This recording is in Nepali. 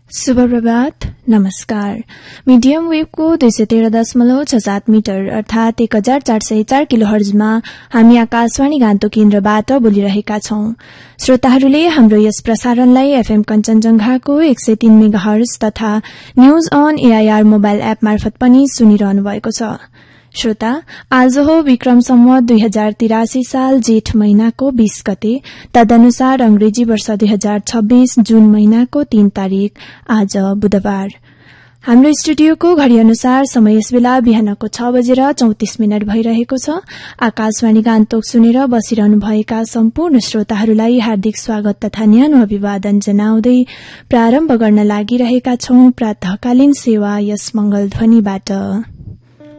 शुभ प्रभात, नमस्कार। मीडियम वेवको 213.67 मिटर अर्थात 1404 किलोहर्जमा हामी आकाशवाणी गान्तोक केन्द्रबाट बोलिरहेका छौं। श्रोताहरूले हाम्रो यस प्रसारणलाई एफएम कञ्चनजंघाको 103 मेगाहर्ज तथा news on AIR mobile app मार्फत पनि सुनिरहनु भएको छ। श्रोता, आज हो विक्रम सम्वत 2083 साल जेठ महिनाको 20 गते, तदनुसार अंग्रेजी वर्ष 2026 जून महिनाको 3 तारिक, आज बुधबार। हाम्रो स्टुडियोको घड़ी अनुसार समय यस बेला बिहानको 6:34 भइरहेको छ। आकाशवाणी गान्तोक सुनेर बसिरहनुभएका सम्पूर्ण श्रोताहरूलाई हार्दिक स्वागत तथा न्यानो अभिवादन जनाउँदै प्रारम्भ गर्न लागिरहेका छौं प्रातःकालीन सेवा यस मंगलध्वनिबाट।